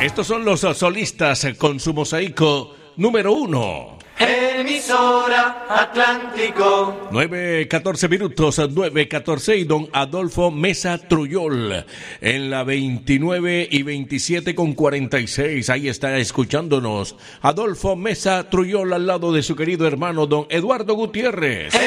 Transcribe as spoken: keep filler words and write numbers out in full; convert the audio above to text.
Estos son los solistas con su mosaico número uno. Emisora Atlántico. nueve catorce minutos, nueve catorce y don Adolfo Mesa Trujol en la veintinueve y veintisiete con cuarenta y seis. Ahí está escuchándonos Adolfo Mesa Trujol al lado de su querido hermano don Eduardo Gutiérrez.